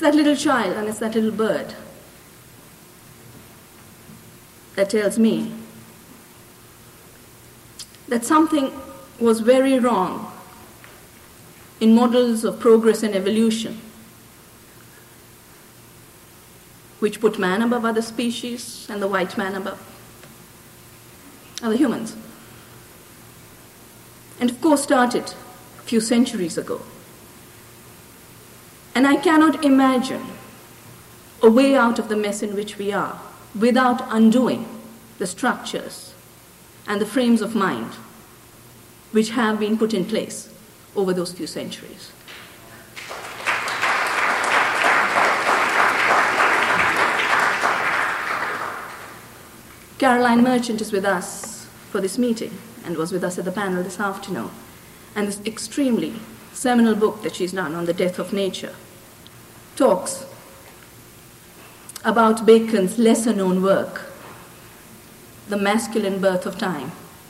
that little child and it's that little bird that tells me that something was very wrong in models of progress and evolution, which put man above other species and the white man above other humans. And of course started a few centuries ago. And I cannot imagine a way out of the mess in which we are without undoing the structures and the frames of mind which have been put in place over those few centuries. Caroline Merchant is with us for this meeting and was with us at the panel this afternoon. And this extremely seminal book that she's done on the death of nature talks about Bacon's lesser-known work, The Masculine Birth of Time,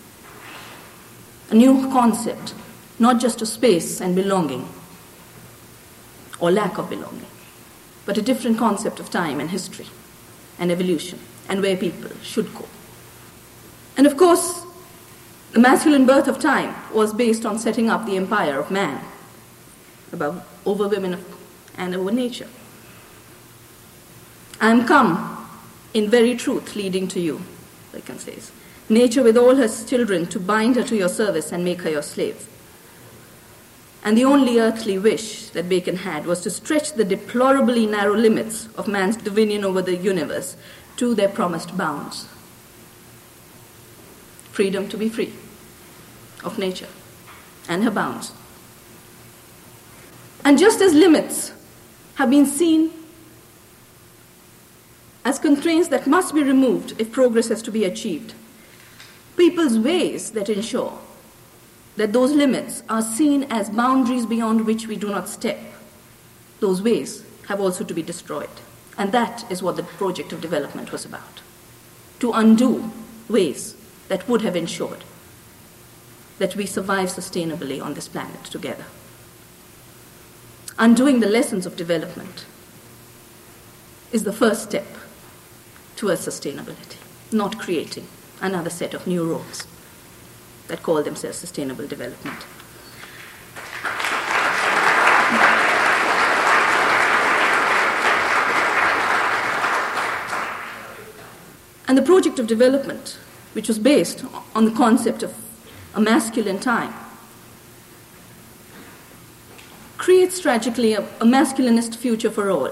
a new concept, not just of space and belonging, or lack of belonging, but a different concept of time and history and evolution and where people should go. And of course, The Masculine Birth of Time was based on setting up the empire of man over women and over nature. I am come in very truth leading to you, Bacon says, nature with all her children to bind her to your service and make her your slave. And the only earthly wish that Bacon had was to stretch the deplorably narrow limits of man's dominion over the universe to their promised bounds. Freedom to be free of nature and her bounds. And just as limits have been seen as constraints that must be removed if progress has to be achieved, people's ways that ensure that those limits are seen as boundaries beyond which we do not step, those ways have also to be destroyed. And that is what the project of development was about, to undo ways that would have ensured that we survive sustainably on this planet together. Undoing the lessons of development is the first step towards sustainability, not creating another set of new roles that call themselves sustainable development. And the project of development, which was based on the concept of a masculine time, creates tragically a masculinist future for all.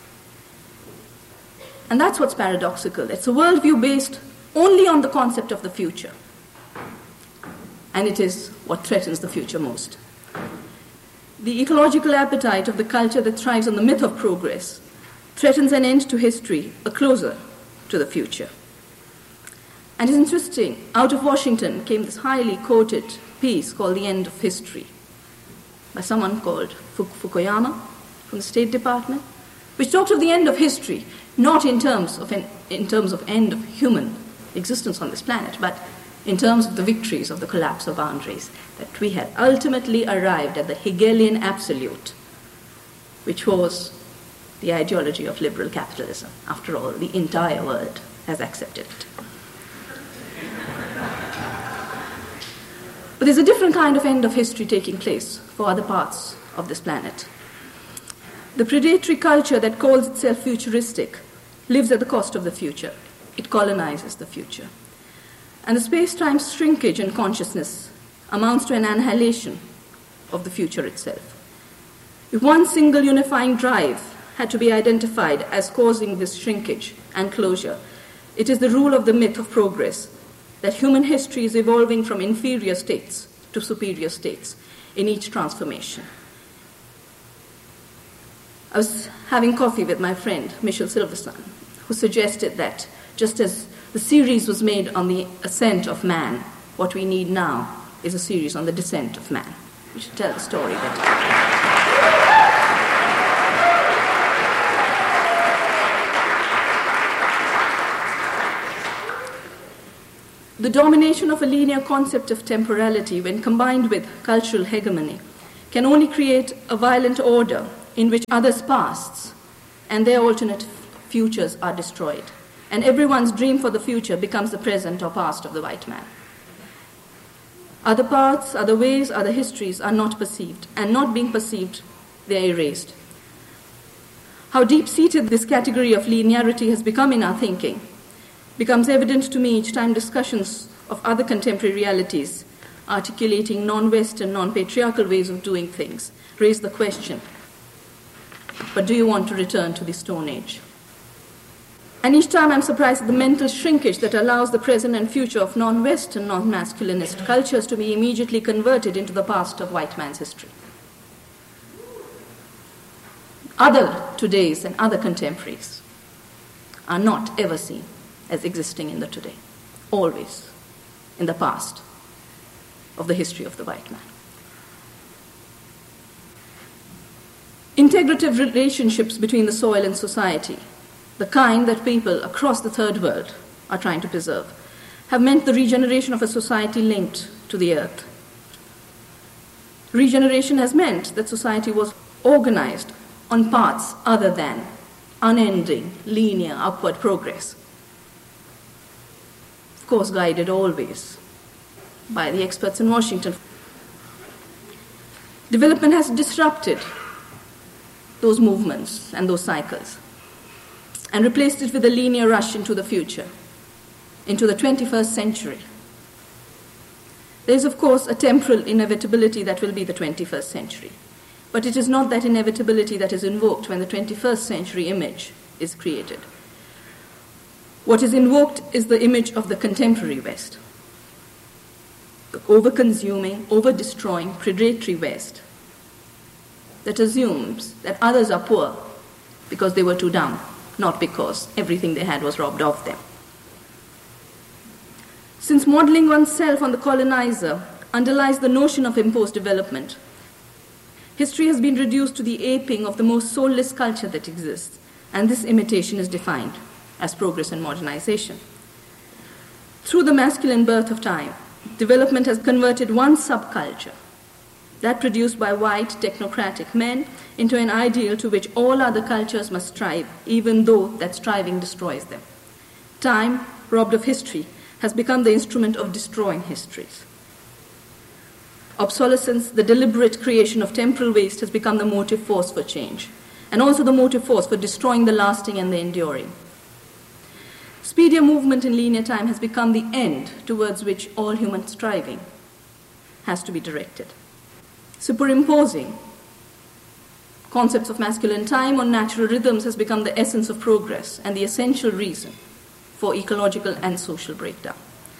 And that's what's paradoxical. It's a worldview based only on the concept of the future. And it is what threatens the future most. The ecological appetite of the culture that thrives on the myth of progress threatens an end to history, a closer to the future. And it's interesting, out of Washington came this highly quoted piece called The End of History by someone called Fukuyama from the State Department, which talks of the end of history, not in terms of end of human existence on this planet, but in terms of the victories of the collapse of boundaries, that we had ultimately arrived at the Hegelian absolute, which was the ideology of liberal capitalism. After all, the entire world has accepted it. But there's a different kind of end of history taking place for other parts of this planet. The predatory culture that calls itself futuristic lives at the cost of the future. It colonizes the future. And the space-time shrinkage in consciousness amounts to an annihilation of the future itself. If one single unifying drive had to be identified as causing this shrinkage and closure, it is the rule of the myth of progress, that human history is evolving from inferior states to superior states in each transformation. I was having coffee with my friend, Michel Silverstein, who suggested that just as the series was made on the ascent of man, what we need now is a series on the descent of man. We should tell the story better. The domination of a linear concept of temporality, when combined with cultural hegemony, can only create a violent order in which others' pasts and their alternate futures are destroyed. And everyone's dream for the future becomes the present or past of the white man. Other paths, other ways, other histories are not perceived, and not being perceived, they are erased. How deep-seated this category of linearity has become in our thinking becomes evident to me each time discussions of other contemporary realities articulating non-Western, non-patriarchal ways of doing things raise the question, but do you want to return to the Stone Age? And each time I'm surprised at the mental shrinkage that allows the present and future of non-Western, non-masculinist cultures to be immediately converted into the past of white man's history. Other todays and other contemporaries are not ever seen as existing in the today, always in the past of the history of the white man. Integrative relationships between the soil and society, the kind that people across the third world are trying to preserve, have meant the regeneration of a society linked to the earth. Regeneration has meant that society was organized on paths other than unending, linear, upward progress. Of course, guided always by the experts in Washington. Development has disrupted those movements and those cycles and replaced it with a linear rush into the future, into the 21st century. There is, of course, a temporal inevitability that will be the 21st century, but it is not that inevitability that is invoked when the 21st century image is created. What is invoked is the image of the contemporary West, the over-consuming, over-destroying, predatory West that assumes that others are poor because they were too dumb, not because everything they had was robbed of them. Since modeling oneself on the colonizer underlies the notion of imposed development, history has been reduced to the aping of the most soulless culture that exists, and this imitation is defined as progress and modernization. Through the masculine birth of time, development has converted one subculture, that produced by white technocratic men, into an ideal to which all other cultures must strive, even though that striving destroys them. Time, robbed of history, has become the instrument of destroying histories. Obsolescence, the deliberate creation of temporal waste, has become the motive force for change, and also the motive force for destroying the lasting and the enduring. Speedier movement in linear time has become the end towards which all human striving has to be directed. Superimposing concepts of masculine time on natural rhythms has become the essence of progress and the essential reason for ecological and social breakdown.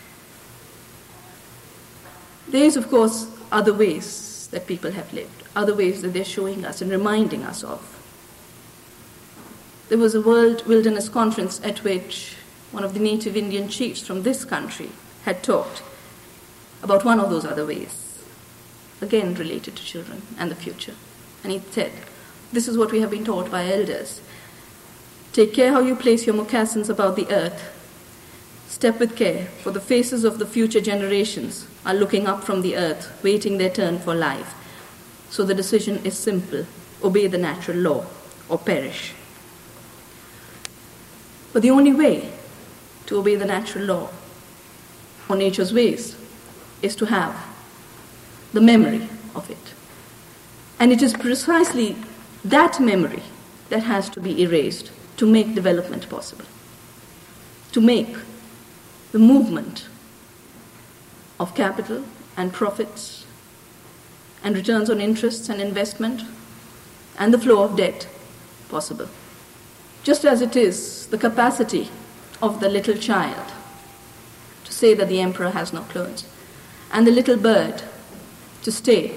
There is, of course, other ways that people have lived, other ways that they're showing us and reminding us of. There was a World Wilderness Conference at which one of the native Indian chiefs from this country had talked about one of those other ways, again related to children and the future. And he said, this is what we have been taught by elders. Take care how you place your moccasins about the earth. Step with care, for the faces of the future generations are looking up from the earth, waiting their turn for life. So the decision is simple: obey the natural law or perish. But the only way to obey the natural law or nature's ways is to have the memory of it. And it is precisely that memory that has to be erased to make development possible, to make the movement of capital and profits and returns on interests and investment and the flow of debt possible. Just as it is the capacity of the little child to say that the emperor has no clothes, and the little bird to stay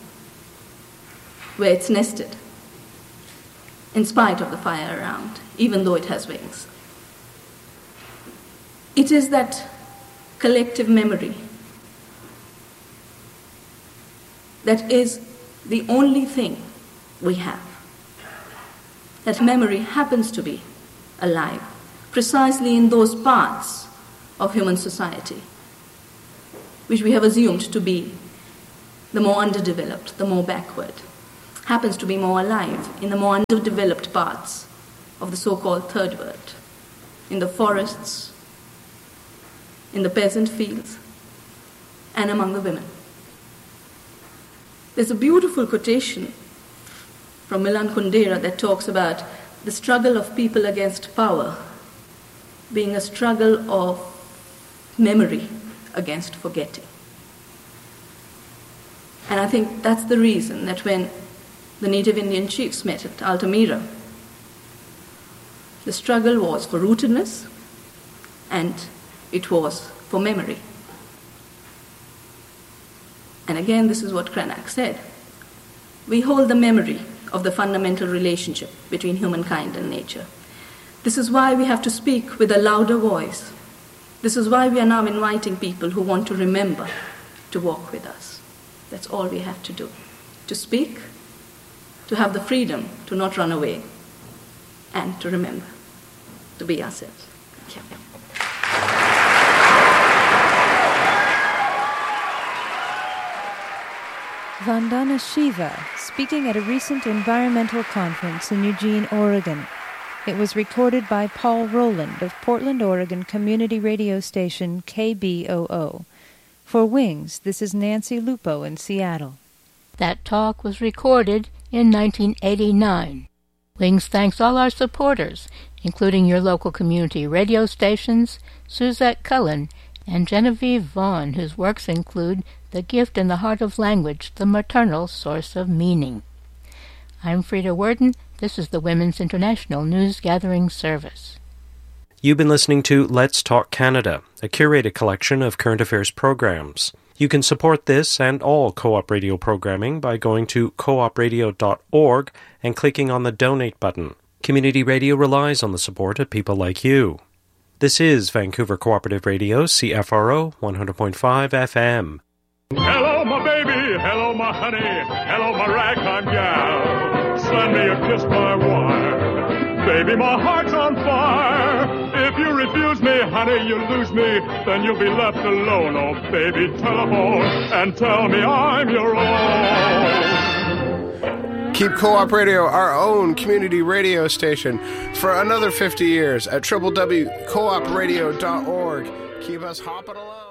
where it's nested, in spite of the fire around, even though it has wings. It is that collective memory that is the only thing we have. That memory happens to be alive precisely in those parts of human society which we have assumed to be the more underdeveloped, the more backward, happens to be more alive in the more underdeveloped parts of the so-called third world, in the forests, in the peasant fields, and among the women. There's a beautiful quotation from Milan Kundera that talks about the struggle of people against power being a struggle of memory against forgetting. And I think that's the reason that when the native Indian chiefs met at Altamira, the struggle was for rootedness and it was for memory. And again, this is what Cranach said. We hold the memory of the fundamental relationship between humankind and nature. This is why we have to speak with a louder voice. This is why we are now inviting people who want to remember to walk with us. That's all we have to do. To speak, to have the freedom to not run away, and to remember, to be ourselves. Thank you. Vandana Shiva, speaking at a recent environmental conference in Eugene, Oregon. It was recorded by Paul Rowland of Portland, Oregon community radio station KBOO. For Wings, this is Nancy Lupo in Seattle. That talk was recorded in 1989. Wings thanks all our supporters, including your local community radio stations, Suzette Cullen, and Genevieve Vaughn, whose works include The Gift in the Heart of Language, the Maternal Source of Meaning. I'm Frida Worden. This is the Women's International News Gathering Service. You've been listening to Let's Talk Canada, a curated collection of current affairs programs. You can support this and all Co-op Radio programming by going to coopradio.org and clicking on the Donate button. Community radio relies on the support of people like you. This is Vancouver Cooperative Radio, CFRO 100.5 FM. Hello, my baby. Hello, my honey. Hello, my ragtime gal. Send me a kiss by wire. Baby, my heart's on fire. If you refuse me, honey, you lose me. Then you'll be left alone. Oh, baby, telephone and tell me I'm your own. Keep Co-op Radio our own community radio station for another 50 years at www.coopradio.org. Keep us hopping along.